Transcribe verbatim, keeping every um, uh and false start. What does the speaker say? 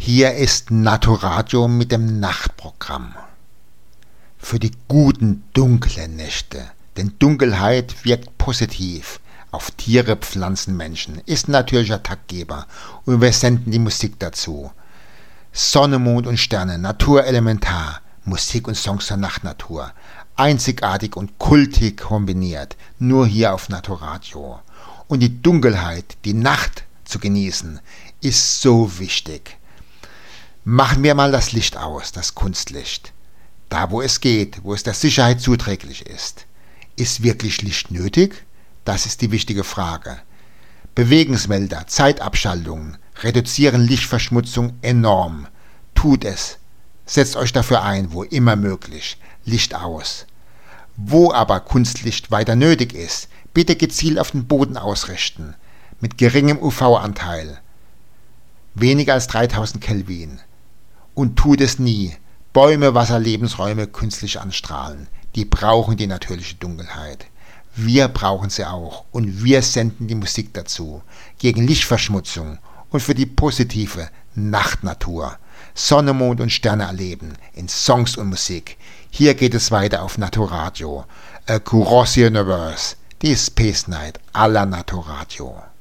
Hier ist Naturadio mit dem Nachtprogramm. Für die guten, dunklen Nächte. Denn Dunkelheit wirkt positiv auf Tiere, Pflanzen, Menschen, ist ein natürlicher Taktgeber und wir senden die Musik dazu. Sonne, Mond und Sterne, Naturelementar, Musik und Songs der Nachtnatur. Einzigartig und kultig kombiniert, nur hier auf Naturadio. Und die Dunkelheit, die Nacht zu genießen, ist so wichtig. Machen wir mal das Licht aus, das Kunstlicht. Da, wo es geht, wo es der Sicherheit zuträglich ist. Ist wirklich Licht nötig? Das ist die wichtige Frage. Bewegungsmelder, Zeitabschaltungen reduzieren Lichtverschmutzung enorm. Tut es. Setzt euch dafür ein, wo immer möglich. Licht aus. Wo aber Kunstlicht weiter nötig ist, bitte gezielt auf den Boden ausrichten. Mit geringem U V-Anteil. Weniger als dreitausend Kelvin. Und tut es nie. Bäume, Wasser, Lebensräume künstlich anstrahlen. Die brauchen die natürliche Dunkelheit. Wir brauchen sie auch und wir senden die Musik dazu. Gegen Lichtverschmutzung und für die positive Nachtnatur. Sonne, Mond und Sterne erleben in Songs und Musik. Hier geht es weiter auf Naturadio. Across the Universe, die Space Night à la Naturadio.